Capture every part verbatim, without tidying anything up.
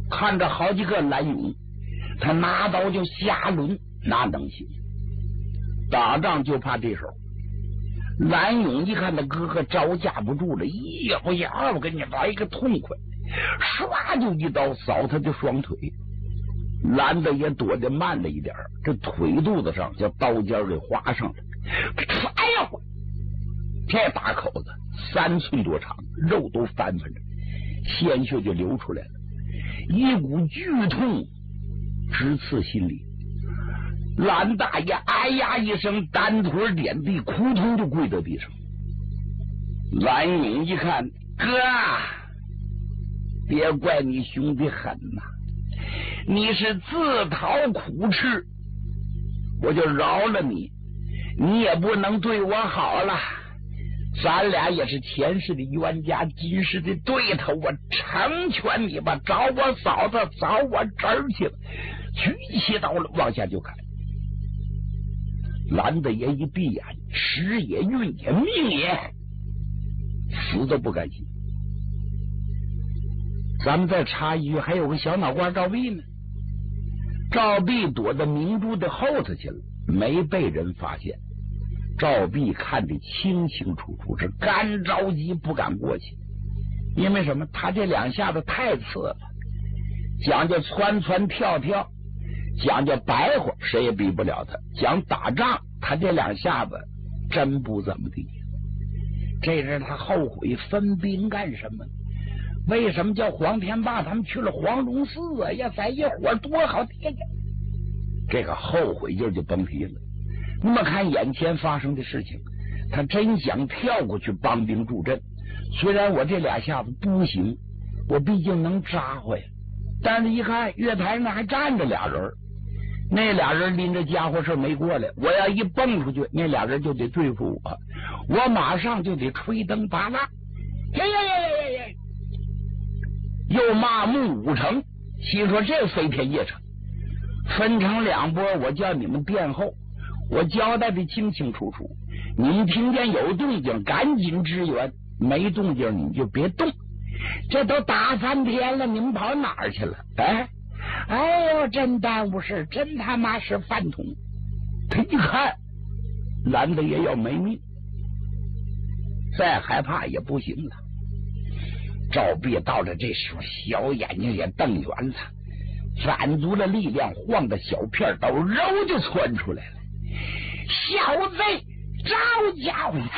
看着好几个蓝勇，他拿刀就下抡，哪能行？打仗就怕这手。蓝勇一看他哥哥招架不住了，一咬牙，我跟你来一个痛快，唰就一刀扫他的双腿。蓝的也躲得慢了一点，这腿肚子上叫刀尖给划上了。哎呀，这大口子三寸多长，肉都翻翻着，鲜血就流出来了，一股剧痛直刺心里。蓝大爷哎呀一声，单腿点地，扑通就跪在地上。蓝勇一看，哥，别怪你兄弟狠呐、啊，你是自讨苦吃，我就饶了你，你也不能对我好了。咱俩也是前世的冤家，今世的对头，我成全你吧。找我嫂子，找我侄儿去了。举起刀了，往下就砍。蓝的爷一闭眼，时也运也命也，死都不甘心。咱们再插一句，还有个小脑瓜赵壁呢。赵壁躲到明珠的后头去了，没被人发现。赵壁看得清清楚楚，是干着急不敢过去。因为什么？他这两下子太次了，讲究窜窜跳跳，讲究白活，谁也比不了他。讲打仗，他这两下子真不怎么地。这是他后悔分兵干什么？为什么叫黄天霸他们去了黄龙寺啊？呀，在一伙多好听呀！这个后悔劲就甭提了。那么看眼前发生的事情，他真想跳过去帮兵助阵。虽然我这俩下子不行，我毕竟能扎回，但是一看月台那还站着俩人，那俩人拎着家伙事没过来，我要一蹦出去，那俩人就得对付我，我马上就得吹灯拔蜡。呀呀呀呀呀！又骂木五城，心说这飞天夜叉分成两波，我叫你们殿后，我交代的清清楚楚，你们听见有动静赶紧支援，没动静你就别动。这都打翻天了，你们跑哪儿去了？哎，哎呦，真耽误事，真他妈是饭桶。他一看蓝的也要没命，再害怕也不行了。赵壁到了这时候，小眼睛也瞪圆了，攒足了力量，晃的小片刀揉就窜出来了。小子，招家伙！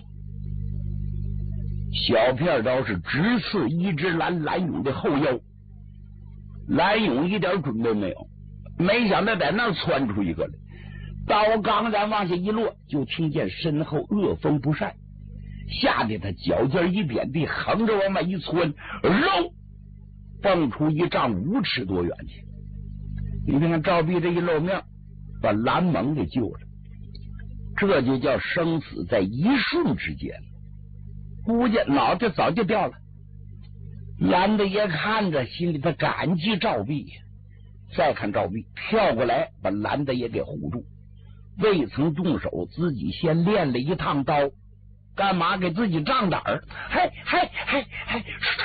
小片刀是直刺一只蓝蓝勇的后腰，蓝勇一点准备没有，没想到在那儿窜出一个来，刀刚然往下一落，就听见身后恶风不善，吓得他脚尖一点地，横着往外一窜，肉蹦出一丈五尺多远去。你看看赵壁这一露面，把蓝蒙给救了，这就叫生死在一瞬之间，估计脑袋早就掉了。蓝的爷看着，心里他感激赵壁，再看赵壁跳过来把蓝的爷给护住，未曾动手，自己先练了一趟刀，干嘛给自己胀胆儿？嘿嘿嘿嘿！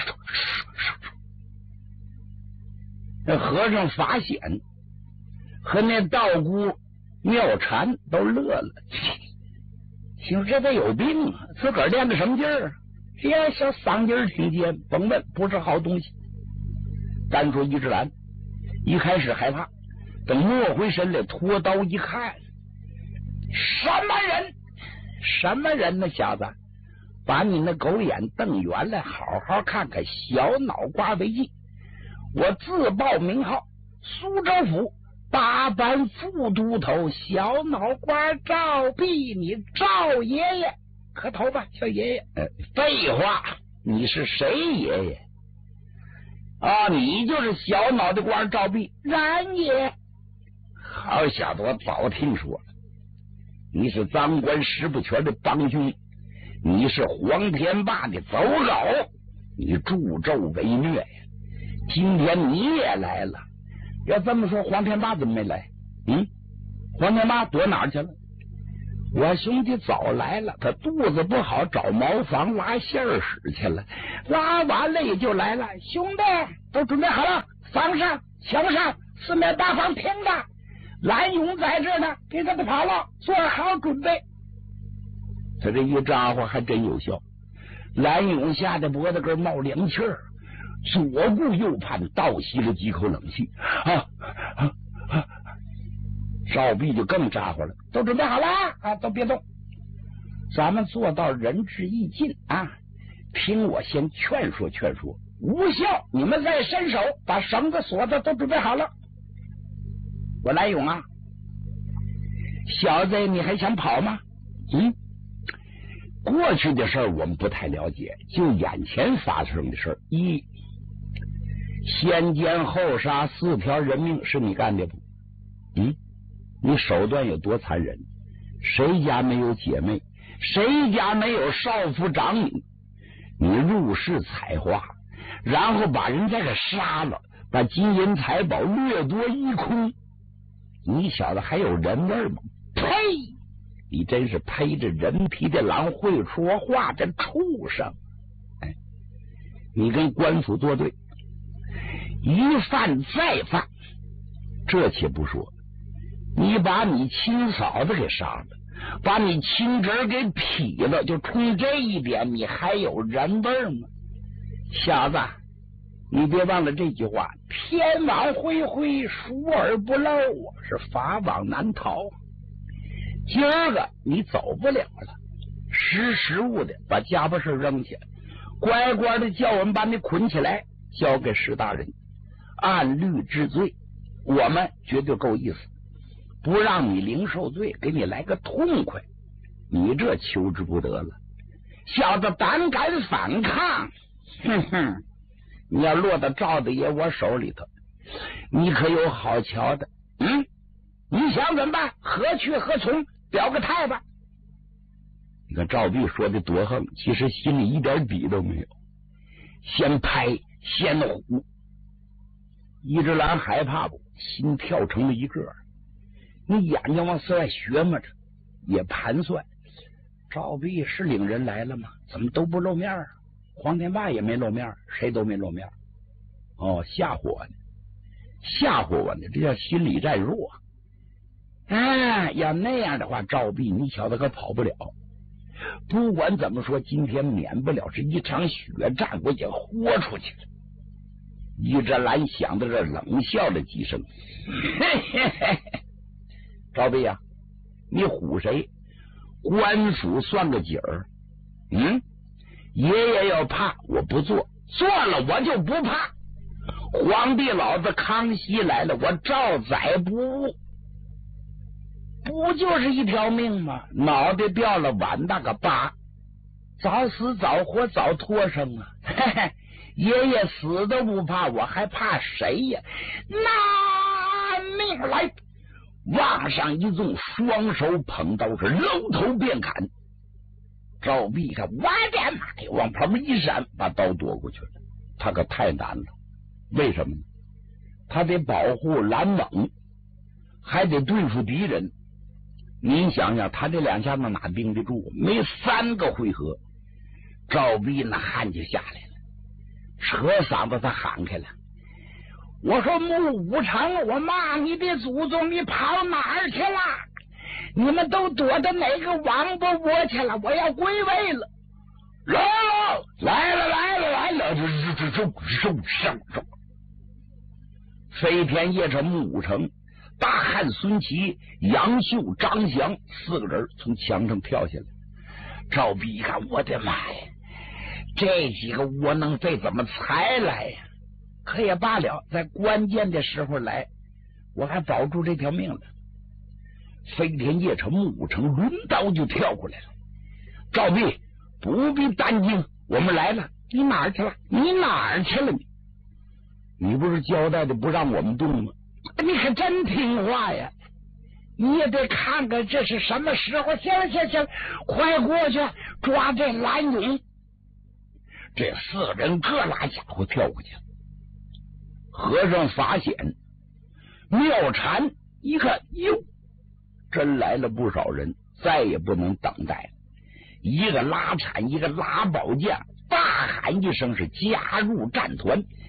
那和尚法显和那道姑妙禅都乐了，心说这得有病啊！自个儿练的什么劲儿啊？哎呀，小嗓音挺尖，甭问，不是好东西。单说一只蓝，一开始害怕，等摸回身来，脱刀一看，什么人？什么人呢？小子，把你那狗眼瞪圆了，好好看看，小脑瓜为记。我自报名号，苏州府八班副都头，小脑瓜赵壁，你赵爷爷磕头吧，小爷爷。呃、废话，你是谁爷爷？啊，你就是小脑袋瓜赵壁。然也。好小子，我早听说了，你是赃官石不全的帮凶，你是黄天霸的走狗，你助纣为虐呀！今天你也来了。要这么说，黄天霸怎么没来？嗯，黄天霸躲哪儿去了？我兄弟早来了，他肚子不好，找茅房拉馅儿屎去了，拉完了也就来了。兄弟都准备好了， 房上、墙上四面八方停着，蓝勇在这呢，给他们跑了，做好准备。 他这一招呼还真有效，蓝勇吓得脖子根冒凉气儿，左顾右盼，倒吸了几口冷气。啊啊啊！赵壁就更咋呼了，都准备好了啊，都别动，咱们做到仁至义尽啊！听我先劝说劝说，无效你们再伸手，把绳子锁的都准备好了。我蓝勇啊，小子，你还想跑吗？嗯，过去的事儿我们不太了解，就眼前发生的事儿，一先奸后杀四条人命是你干的不？嗯，你手段有多残忍？谁家没有姐妹？谁家没有少妇长女？你入室采花，然后把人家给杀了，把金银财宝掠夺一空，你小子还有人味吗？呸！你真是披着人皮的狼，会说话的畜生！哎，你跟官府作对，一犯再犯，这且不说，你把你亲嫂子给杀了，把你亲侄给劈了，就冲这一点，你还有人味吗？小子，你别忘了这句话：天网恢恢，疏而不漏，是法网难逃。今儿个你走不了了，识时务的把家伙事扔下，乖乖的叫我们把你捆起来，交给石大人，按律治罪，我们绝对够意思，不让你零受罪，给你来个痛快。你这求之不得了，小子胆敢反抗，哼哼，你要落到赵大爷我手里头，你可有好瞧的。嗯，你想怎么办？何去何从？表个态吧。你看赵壁说的多横，其实心里一点底都没有，先拍先唬。一只狼害怕不？心跳成了一个，你眼睛往四外学摸着，也盘算赵壁是领人来了吗？怎么都不露面啊？黄天霸也没露面，谁都没露面。哦，吓唬我呢，吓唬我呢，这叫心理战术啊！哎，要那样的话，赵壁你小子可跑不了。不管怎么说，今天免不了是一场血战，我也豁出去了。一只蓝想到这，冷笑了几声。嘿嘿嘿，赵壁啊，你唬谁？官府算个景儿。嗯，爷爷要怕我不做，做了我就不怕。皇帝老子康熙来了，我照宰不误。不就是一条命吗？脑袋掉了碗大个疤，早死早活早脱生啊！嘿嘿，爷爷死都不怕，我还怕谁呀？拿命来！往上一纵，双手捧刀是搂头便砍。赵壁看，我的妈呀！往旁边一闪，把刀夺过去了。他可太难了，为什么呢？他得保护蓝猛，还得对付敌人。您想想，他这两下子哪顶得住？没三个回合，赵壁那汗就下来了，扯嗓子他喊开了：“我说穆武成，我骂你的祖宗，你跑哪儿去了？你们都躲到哪个王八窝去了？我要归位了！来了，来了，来了，来了！这这这这这这！飞天夜叉穆武成。”大汉孙琦、杨秀、张翔四个人从墙上跳下来。赵壁一看，我的妈呀，这几个窝囊废怎么才来呀？可也罢了，在关键的时候来，我还保住这条命了。飞天夜叉穆武成抡刀就跳过来了。赵壁不必担惊，我们来了。你哪儿去了？你哪儿去了？你你不是交代的不让我们动吗？你可真听话呀！你也得看看这是什么时候。行了行了行了，快过去抓这蓝勇！这四个人各拉家伙跳过去了。和尚法显、妙禅一看，哟，真来了不少人，再也不能等待了。一个拉铲，一个拉宝剑，大喊一声是加入战团。